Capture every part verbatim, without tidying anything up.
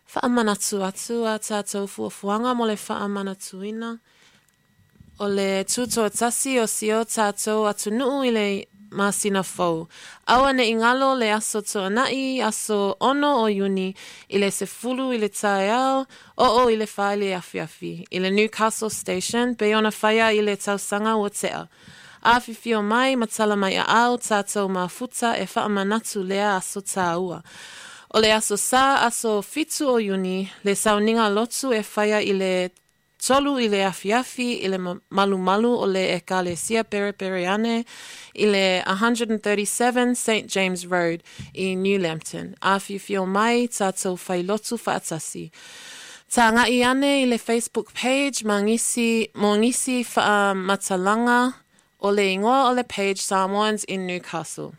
Whaamanatu atu a tātou fuafuanga mo le whaamanatuina. O le tūtoa tasi o sio tātou atu nuu i le masina fau. Aua ne ingalo le aso toa nai, aso ono o yuni, i le sefulu i le tae au, o o i le whaile afiafi. I le Newcastle Station, pe ona whaia i le tausanga o tea. A whiwhio mai, matala mai a au, tātou mafuta e whaamanatu lea aso tāua. O le aso sa, aso fitu o yuni, le sauninga lotu e whaia i le tolu i le afiafi, i le malu malu o le ekalesia perepereane, i le one thirty-seven Saint James Road i New Lambton. A whiwhio mai, tātou whailotu whaatasi. Tā ngai ane i le Facebook page, ma ngisi, mo ngisi wha matalanga o le ingoa o le page Samoans in Newcastle.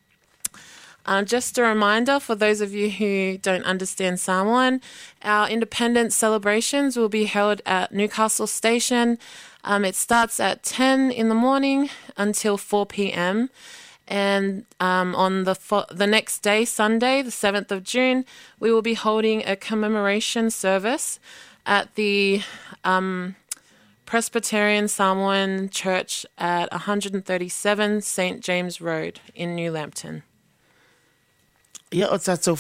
Uh, just a reminder for those of you who don't understand Samoan, our independence celebrations will be held at Newcastle Station. Um, it starts at ten in the morning until four p.m. And um, on the fo- the next day, Sunday, the seventh of June, we will be holding a commemoration service at the um, Presbyterian Samoan Church at one thirty-seven Saint James Road in New Lambton. Ia o tātou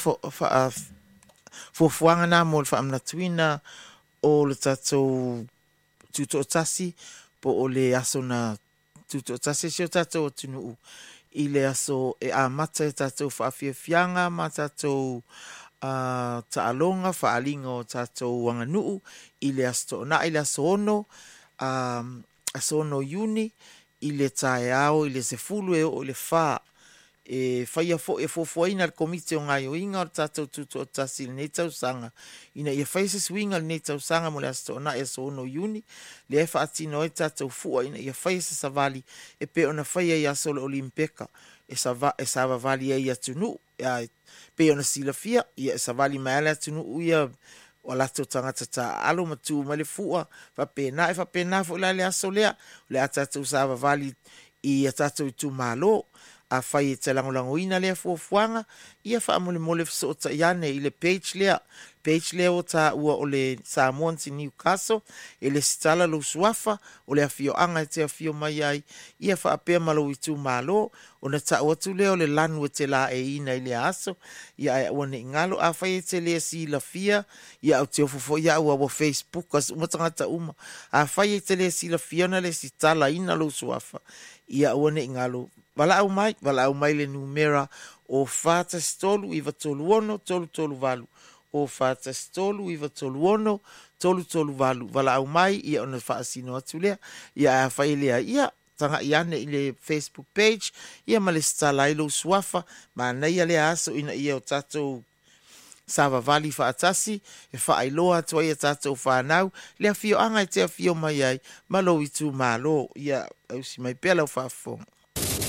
fuafuanga nā mo le whaamnatuina o le tātou tuto tasi po o le aso na tuto tasi si o tātou o tunuu i le aso e a mata e tātou whaafiafianga ma tātou uh, taalonga whaalinga o tātou wanganuu i le aso na i le aso ono um, aso ono yuni i le tae ao i le sefulu e o le wha e whaia fo e fofoina le komite o ngai o inga o tātou tuto o tasi le nei tausanga. Ina ia whaisa swinga le nei tausanga mo le asto na e so ono yuni. Le e whaatino e tātou fua ina ia whaisa savali e pe ona whaia i aso le olimpeka. E sava e sava vali e ia tunu. E pe ona sila fia ia e savali maele tunu ia o lato tangata ta alo matu ma le fua. Fa pena e fa pena fo la le aso lea. Le a tātou sava vali i a tātou tu malo. A whai e te langolango ina lea fuafuanga, ia wha amole mole fiso o ta iane i le page lea, page lea o ta ua o le Samoans i Newcastle, e le sitala lo suafa, o le afio anga e te afio mai ai, ia wha apea malo i tu malo, o na ta watu lea o le lanu e te la e ina i le aso, ia e wane ingalo, a whai e te lea si la fia, ia au te ofofo ia ua wa Facebook, as umatangata uma, a whai e te lea si la fia na le sitala ina lo suafa, ia wane ingalo, wala au mai, wala au mai le numera o fata stolu iwa tolu ono, tolu tolu valu. O fata stolu iwa tolu ono, tolu tolu valu. Wala au mai, ia ona whaasino atu lea, ia a whailea ia, tanga iane i le Facebook page, ia ma le stala ilo suafa, ma nei lea aso ina ia o tatou Sava vali whaatasi, e whaailoa tua ia tātou whanau, lea fio anga e te fio mai ai, malo i tū malo, ia au si mai pēlau whaafonga.